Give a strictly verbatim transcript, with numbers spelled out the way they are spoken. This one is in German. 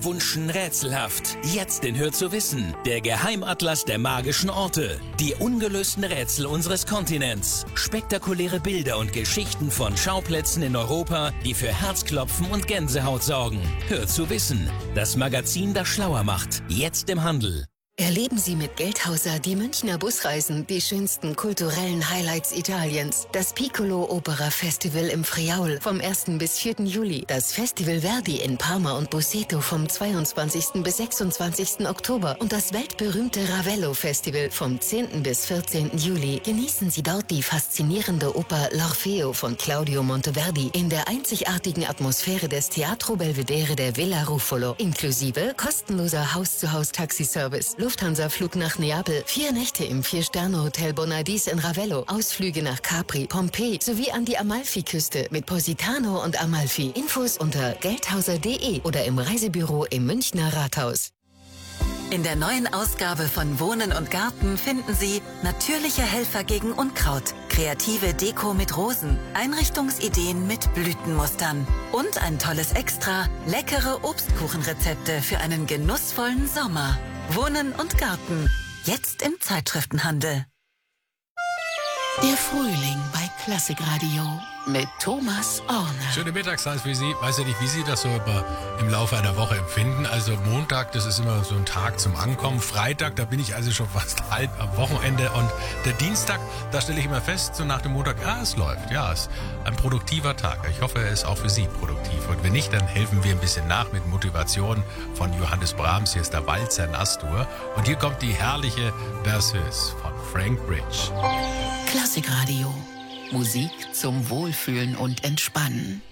Wunschen rätselhaft. Jetzt in Hör zu wissen. Der Geheimatlas der magischen Orte. Die ungelösten Rätsel unseres Kontinents. Spektakuläre Bilder und Geschichten von Schauplätzen in Europa, die für Herzklopfen und Gänsehaut sorgen. Hör zu wissen. Das Magazin, das schlauer macht. Jetzt im Handel. Erleben Sie mit Geldhauser die Münchner Busreisen, die schönsten kulturellen Highlights Italiens. Das Piccolo Opera Festival im Friaul vom ersten bis vierten Juli. Das Festival Verdi in Parma und Busseto vom zweiundzwanzigsten bis sechsundzwanzigsten Oktober. Und das weltberühmte Ravello Festival vom zehnten bis vierzehnten Juli. Genießen Sie dort die faszinierende Oper L'Orfeo von Claudio Monteverdi in der einzigartigen Atmosphäre des Teatro Belvedere der Villa Ruffolo. Inklusive kostenloser Haus-zu-Haus-Taxiservice. Lufthansa-Flug nach Neapel, vier Nächte im Vier-Sterne-Hotel Bonadis in Ravello, Ausflüge nach Capri, Pompeji sowie an die Amalfiküste mit Positano und Amalfi. Infos unter geldhauser punkt de oder im Reisebüro im Münchner Rathaus. In der neuen Ausgabe von Wohnen und Garten finden Sie natürliche Helfer gegen Unkraut, kreative Deko mit Rosen, Einrichtungsideen mit Blütenmustern und ein tolles Extra, leckere Obstkuchenrezepte für einen genussvollen Sommer. Wohnen und Garten, jetzt im Zeitschriftenhandel. Der Frühling bei Klassikradio mit Thomas Orner. Schöne Mittagszeit für Sie. Weiß ja nicht, wie Sie das so im Laufe einer Woche empfinden. Also Montag, das ist immer so ein Tag zum Ankommen. Freitag, da bin ich also schon fast halb am Wochenende. Und der Dienstag, da stelle ich immer fest, so nach dem Montag, ja, es läuft. Ja, es ist ein produktiver Tag. Ich hoffe, er ist auch für Sie produktiv. Und wenn nicht, dann helfen wir ein bisschen nach mit Motivation von Johannes Brahms. Hier ist der Walzer in Astur. Und hier kommt die herrliche Berceuse von Frank Bridge. Klassikradio. Musik zum Wohlfühlen und Entspannen.